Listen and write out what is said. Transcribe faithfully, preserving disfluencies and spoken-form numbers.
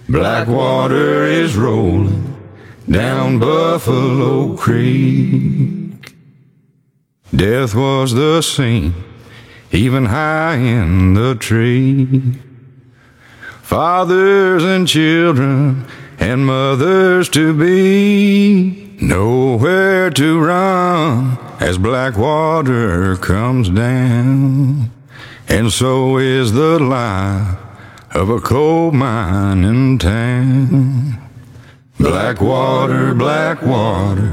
Blackwater is rolling down Buffalo Creek. Death was the scene, even high in the tree. Fathers and children and mothers to be, nowhere to run as Blackwater comes down. And so is the life of a coal mining town. Blackwater, Blackwater,